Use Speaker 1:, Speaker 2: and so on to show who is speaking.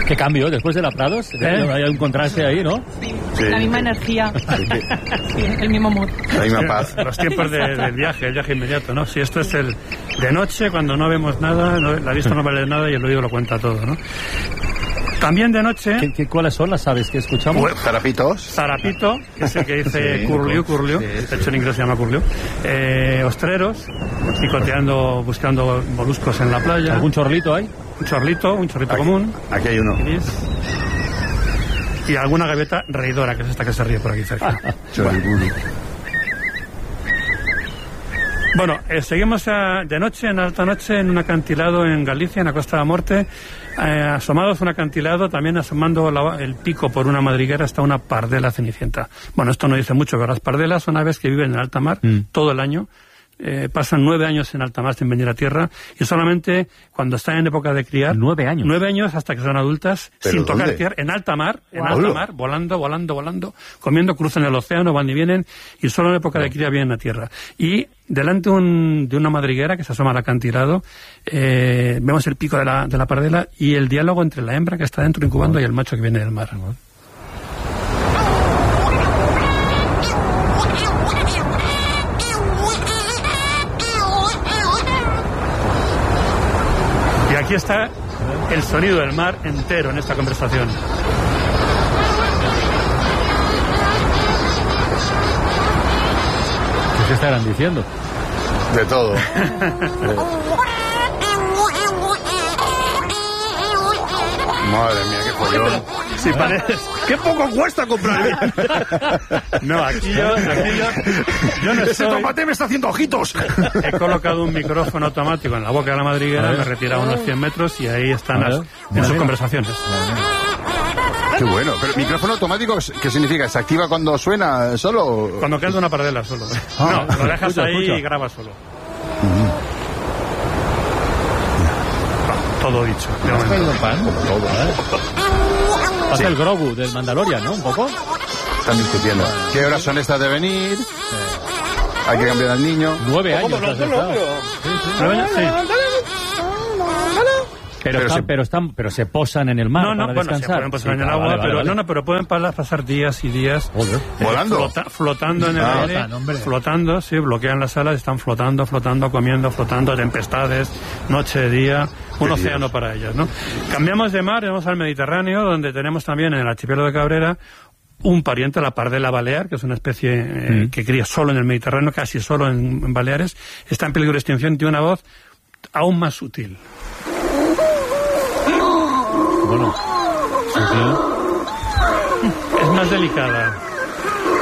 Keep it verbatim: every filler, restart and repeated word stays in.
Speaker 1: ¿Qué cambio? Después de la Prados, ¿eh? Hay un contraste ahí, ¿no?
Speaker 2: Sí. La misma energía. Sí, el mismo mood.
Speaker 3: La misma paz.
Speaker 4: Los tiempos de, del viaje, el viaje inmediato, ¿no? Si esto es el de noche, cuando no vemos nada, no, la vista no vale nada y el oído lo cuenta todo, ¿no? También de noche...
Speaker 1: ¿Qué, qué, ¿Cuáles son las aves que escuchamos?
Speaker 3: Pues, zarapitos.
Speaker 4: Zarapito, que es el que dice sí, curliu, curliu. Sí, de hecho en inglés se llama curliu. Eh, ostreros, picoteando, buscando moluscos en la playa.
Speaker 1: ¿Algún chorlito hay?
Speaker 4: Un chorlito, un chorlito
Speaker 3: aquí,
Speaker 4: común.
Speaker 3: Aquí hay uno.
Speaker 4: Y alguna gaviota reidora, que es esta que se ríe por aquí cerca.
Speaker 3: Chorliburu.
Speaker 4: Bueno, eh, seguimos a, de noche, en alta noche, en un acantilado en Galicia, en la Costa de la Morte, eh, asomados a un acantilado, también asomando la, el pico por una madriguera, está una pardela cenicienta. Bueno, esto no dice mucho, pero las pardelas son aves que viven en alta mar mm. todo el año. Eh, pasan nueve años en alta mar sin venir a tierra y solamente cuando están en época de criar...
Speaker 1: ¿Nueve años?
Speaker 4: Nueve años hasta que son adultas, sin tocar dónde? Tierra, en alta mar, en wow. alta mar, volando, volando, volando, comiendo, cruzan el océano, van y vienen, y solo en época de cría vienen a tierra. Y delante un, de una madriguera que se asoma al acantilado, eh, vemos el pico de la, de la pardela y el diálogo entre la hembra que está dentro incubando wow. y el macho que viene del mar. Wow. Aquí está el sonido del mar entero en esta conversación.
Speaker 1: ¿Qué estarán diciendo?
Speaker 3: De todo. Madre mía, qué follón.
Speaker 4: Si pareces...
Speaker 3: ¡Qué poco cuesta comprar!
Speaker 4: No, aquí yo, aquí yo, yo no
Speaker 3: Ese
Speaker 4: estoy...
Speaker 3: tomate me está haciendo ojitos.
Speaker 4: He colocado un micrófono automático en la boca de la madriguera, me he retirado unos cien metros y ahí están las, en sus conversaciones.
Speaker 3: Qué bueno. Pero micrófono automático, ¿qué significa? ¿Se activa cuando suena solo?
Speaker 4: Cuando canta una pardela solo. Ah, no, lo dejas escucha, ahí escucha. Y graba solo. Uh-huh. Todo dicho.
Speaker 1: ¿Has traído pan? Como todo, ¿eh? Pasa sí. El Grogu del Mandalorian, ¿no? Un poco.
Speaker 3: Están discutiendo. ¿Qué horas son estas de venir? Sí. Hay que cambiar al niño.
Speaker 1: Nueve años. ¿Cómo, no, no, no, pero... Sí, sí. ¿Nueve años? Sí. Pero, pero, están, se... pero están, pero se posan en el mar
Speaker 4: no, no,
Speaker 1: para
Speaker 4: bueno,
Speaker 1: descansar.
Speaker 4: Se pueden posar
Speaker 1: sí,
Speaker 4: en el agua,
Speaker 1: vale, vale,
Speaker 4: pero
Speaker 1: vale.
Speaker 4: no, no, pero pueden pasar días y días
Speaker 3: eh, volando,
Speaker 4: flota, flotando en el ah, aire, flotan, flotando, sí, bloquean las alas, están flotando, flotando, comiendo, flotando, tempestades, noche, día, un océano Dios. Para ellas, ¿no? Cambiamos de mar, vamos al Mediterráneo, donde tenemos también en el archipiélago de Cabrera un pariente, la pardela balear, que es una especie eh, mm. que cría solo en el Mediterráneo, casi solo en, en Baleares, está en peligro de extinción, tiene una voz aún más sutil.
Speaker 1: Bueno, sí, sí.
Speaker 4: Es más delicada.